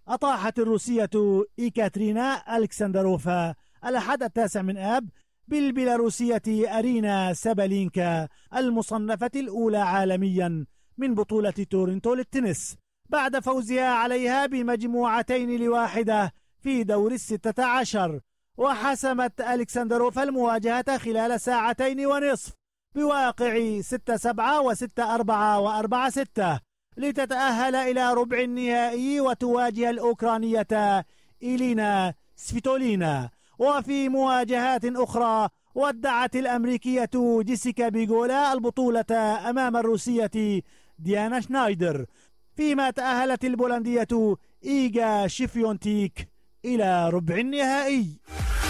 أطاحت الروسية إيكاترينا ألكسندروفا الأحد 9 آب بالبيلاروسية أرينا سابالينكا المصنفة الأولى عالميا من بطولة تورنتو للتنس بعد فوزها عليها ب2-1 في دور 16. وحسمت ألكسندروفا المواجهة خلال 2.5 ساعات بواقع 6-7 و6-4 و4-6 لتتأهل إلى ربع النهائي وتواجه الأوكرانية إلينا سفيتولينا. وفي مواجهات أخرى ودعت الأمريكية جيسيكا بيغولا البطولة أمام الروسية ديانا شنايدر، فيما تأهلت البولندية إيغا شيفيونتيك إلى ربع النهائي.